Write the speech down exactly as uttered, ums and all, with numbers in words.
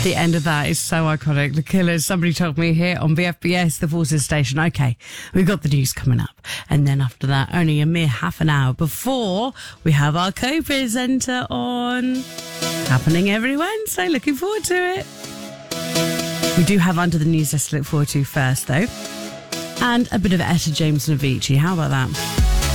The end of that is so iconic. The Killers, somebody told me here on B F B S, the Forces Station. Okay, we've got the news coming up. And then after that, only a mere half an hour before we have our co-presenter on. Happening every Wednesday. Looking forward to it. We do have Under the News desk to look forward to first, though. And a bit of Etta James and Avicii. How about that?